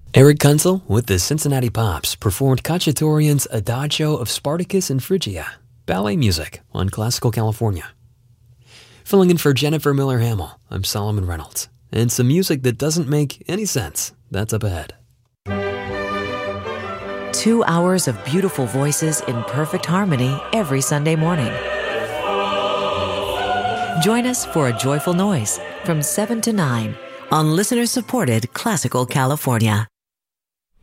Eric Kunzel with the Cincinnati Pops performed Cacciatorian's Adagio of Spartacus and Phrygia, ballet music on Classical California. Filling in for Jennifer Miller-Hamill, I'm Solomon Reynolds, and some music that doesn't make any sense, that's up ahead. 2 hours of beautiful voices in perfect harmony every Sunday morning. Join us for A Joyful Noise from 7 to 9 on listener-supported Classical California.